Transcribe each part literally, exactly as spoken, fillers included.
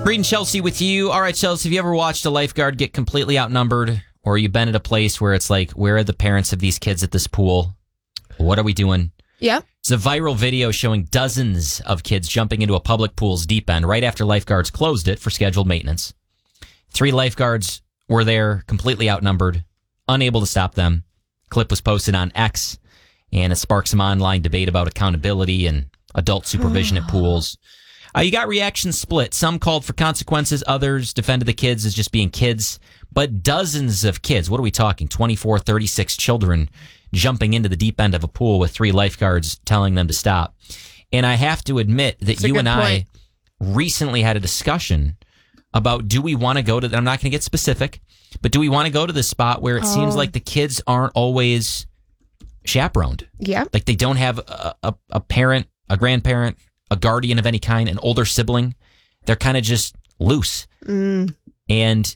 Reed and Chelsea with you. All right, Chelsea, have you ever watched a lifeguard get completely outnumbered? Or you've been at a place where it's like, where are the parents of these kids at this pool? What are we doing? Yeah. It's a viral video showing dozens of kids jumping into a public pool's deep end right after lifeguards closed it for scheduled maintenance. Three lifeguards were there, completely outnumbered, unable to stop them. Clip was posted on X, and it sparked some online debate about accountability and adult supervision at pools. Uh, you got reactions split. Some called for consequences. Others defended the kids as just being kids. But dozens of kids, what are we talking? twenty-four, thirty-six children jumping into the deep end of a pool with three lifeguards telling them to stop. And I have to admit that That's a you good and I point. recently had a discussion about, do we want to go to, I'm not going to get specific, but do we want to go to the spot where it Oh. seems like the kids aren't always chaperoned? Yeah. Like they don't have a, a, a parent, a grandparent, a guardian of any kind, an older sibling. They're kind of just loose. Mm. And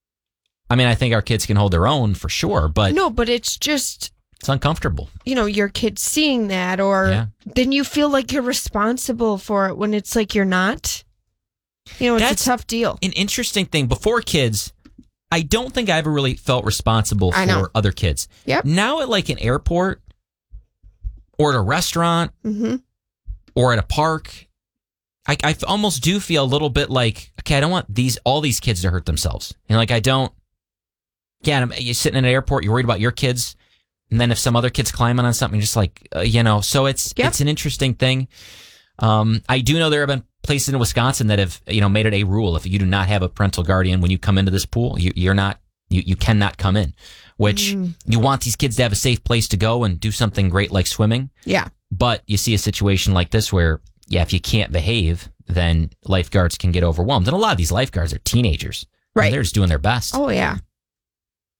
I mean, I think our kids can hold their own for sure, but No, but it's just, it's uncomfortable. you know, your kid seeing that, or Yeah. then you feel like you're responsible for it when it's like you're not. You know, it's That's a tough deal. An interesting thing. Before kids, I don't think I ever really felt responsible I know. for other kids. Yep. Now at like an airport or at a restaurant Mm-hmm. or at a park, I, I almost do feel a little bit like, okay, I don't want these all these kids to hurt themselves. You know, like I don't. Yeah, you're sitting in an airport, you're worried about your kids, and then if some other kids climbing on something, you're just like, uh, you know. So it's Yep. it's an interesting thing. Um, I do know there have been places in Wisconsin that have, you know, made it a rule: if you do not have a parental guardian when you come into this pool, you, you're not, you, you cannot come in. Which Mm. you want these kids to have a safe place to go and do something great like swimming. Yeah. But you see a situation like this where, yeah, if you can't behave, then lifeguards can get overwhelmed. And a lot of these lifeguards are teenagers. Right. And they're just doing their best. Oh, yeah.